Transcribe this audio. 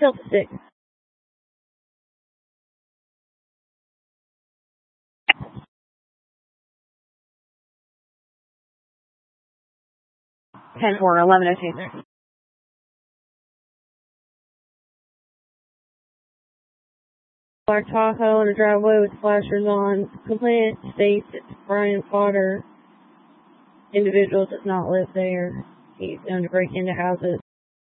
Delta 6. Ten four 11 taser. Black Tahoe in the driveway with flashers on. Complainant states it's Brian Potter. Individual does not live there. He's known to break into houses.